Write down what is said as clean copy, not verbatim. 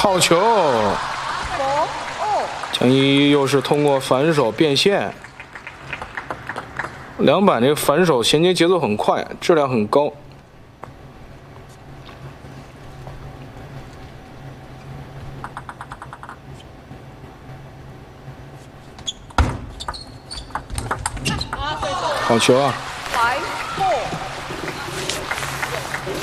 好球！江一又是通过反手变现。两板这个反手衔接节奏很快，质量很高。好球啊！